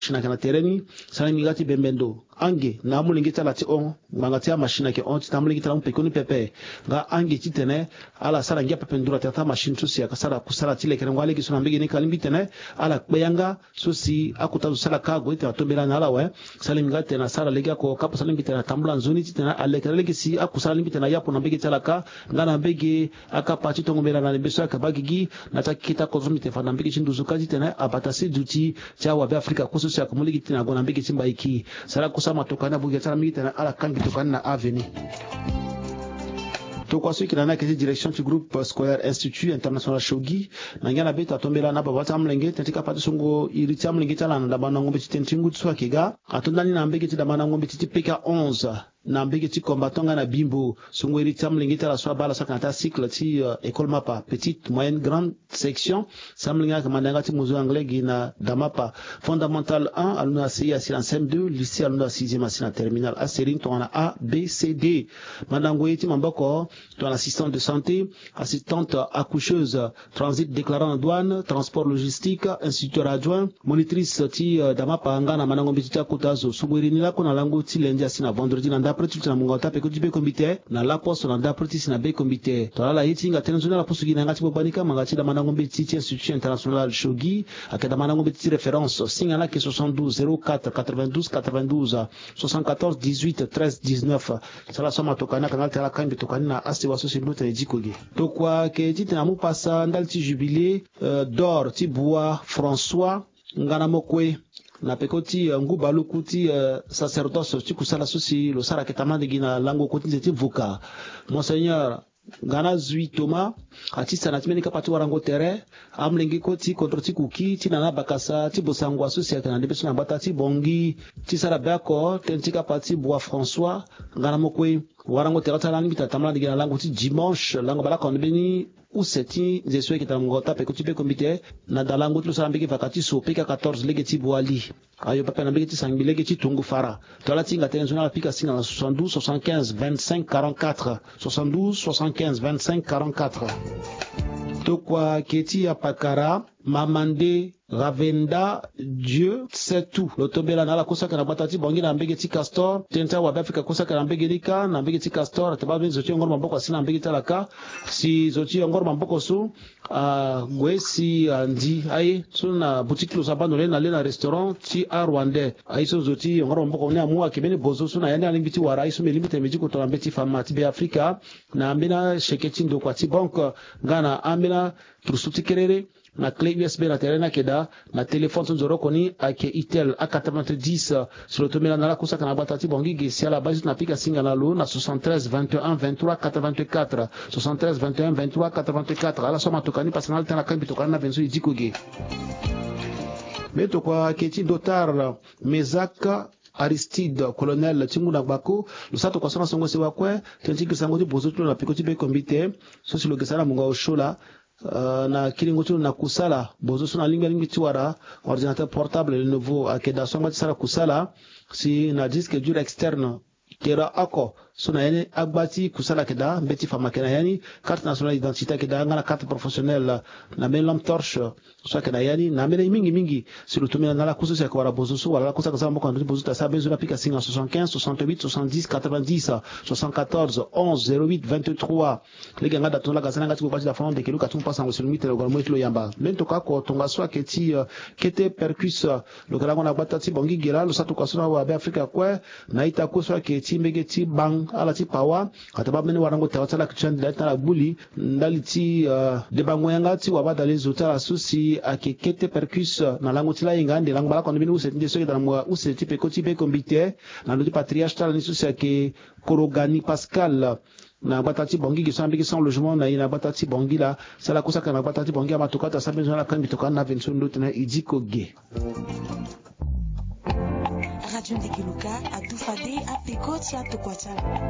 mashina kana tereni sana migati bembendo ange na mulingita lati on mangatia mashina ke on tamulingita la mpekoni pepe nga ange titene ala sala ngia pependura tata machine susi akasala kusala tile kene ngwale kisuna mbege ni kalimbitene ala kbeyanga susi akuta sala kago ite atombela na ala we sala migati na sala lega ko kapo sala mbite na tambula nzoni titene ale kele kisi akusala mbite na yapo na mbege talaka ngana mbege akapati tongombela na beso akabagigi na takita ko zumite fa na mbege chinduzu kazi tene abatasi duti cha wa Afrika kususi akumuligi na gona mbege chimba iki sala kusama tokana buge sala mbite na ala kangi tokana na aveni Tokwa ceux qui n'en a que direction du groupe scolaire Institut International Shogi nangana beta tombela na baba tamlenge tetika patu songo iriti amlenge tala na bana ngombe titentingu tswa kiga atondani na mbege tida bana ngombe titipeka 11 na mbege ti combattant na bimbo songo iriti amlenge tala swa bala sakanta cycle ti école mapa petite moyenne grande section samlinga kamandanga ti muzo anglais gina damapa fondamental 1 aluna ci asina CM2 lycée aluna 6e asina terminal A série to na A B C D mandango yiti mamboko to un assistant de santé, assistante accoucheuse, transit déclarant en douane, transport logistique, instituteur adjoint, monitrice ti damapa ngana manango bitita kutazo suburini la kona lango ti lendi asina vendredi na ndapre tu na munga tape ko dibe comité na la poste na ndapre ti sina be comité to la yiti nga tenzo na poste gina ngati bobanika mangati da manango bititi institut international shogi akada manango bititi référence singala ke 72 04 92 92 74 18 13 19 sala soma tokana kanal tala kambi tokana ase waso sinuta ejikoge to kwa ke titi na mupasa ndal ti jubilé d'or ti bois François ngana mokwe na pekoti ngubalu kuti sacerdoce ti kusala sosi lo sara ketamande gina lango kuti ti voka monseigneur Gana zui Thomas atisa na timeni kapati warango tere amlengi koti kontro ti kuki ti nana bakasa ti bosangwa sosia kana debeso na bata ti bongi ti sara bako tenti kapati bois François ngana mokwe warango tere tala ni tamala digina lango ti dimanche lango bala kon beni ou seti zeswe ki tamngota pe kuti be komite na dalango ti sara mbeki vakati so peka 14 lege ti boali ayo papa na mbeki ti sangi lege ti tungu fara tola ti ngata nzona pika singa na 72 75 25 44 72 75 25 44 Tokwa keti ya pakara mamande Ravenda Dieu c'est tout lotobela na la kosa kana batati bongi na mbege ti castor tenta wa Afrika kosa kana mbege lika na mbege ti castor tababe zoti ngor mamboko sina mbege talaka si zoti ngor mamboko su gwesi ndi ai suna boutique lo sabano le na restaurant ti a Rwanda ai so zoti ngor mamboko ne amua kibeni bozo suna yani alimbiti wara ai so melimite meji ko to mbeti fama ti be Afrika na mbina sheketi ndo kwa ti bank ngana ambina trusuti kerere na clé USB na terena keda na téléphone sonzoro koni ake itel A90 sur l'automela na la kusa kana batati bongi gesi ala base na pika singa na lo na 73 21 23 84 73 21 23 84 ala soma tokani personal tana kambi tokana na benzo idikoge meto kwa keti dotar mezaka Aristide colonel Timuna Bako le sato kwa sona songo sewa kwe tenti kisango ti bozo tu na pikoti be komite so si lo gesala munga oshola na kilingo tu na kusala bozo sona lingi tiwara ordinateur portable le nouveau akeda songa tsara kusala si na disque dur externe kera ako sona yani agbati kusala keda mbeti fama kena yani carte nationale d'identité keda ngana carte professionnelle na men lampe torche so keda yani na mena mingi sur le tumela na la kusa kwa wala bozo so wala la kusa kazamba kwa ndo bozo ta sabezo na pika singa 75 68 70 90 74 11 08 23 les ganga dato la gazana ngati ko bati da fond de keluka tumpa sango sur mite le mo yamba mento ka ko tonga so keti kete percus le kala na batati bongi gela lo sato kwa sona wa be Afrika kwa na ita ko so keti mbege ti bang ala ti pawa ataba mene warango tawatala kitchanda la buli ndali ti de bango yanga ti wabada les hôtels susi akekete percus na lango ti la ingande lango bala ko ndini uset ndi so ke dalmo uset ti pe koti be kombite na lo ti patriarche tala ni susi ake Korogani Pascal na batati bongi ki sambi ki sans logement na ina batati bongi la sala kosa kana batati bongi ama tokata sabe zona kan bitokana na vention lot na idiko ge Radio Ndikiluka atufade apekoti atokwacha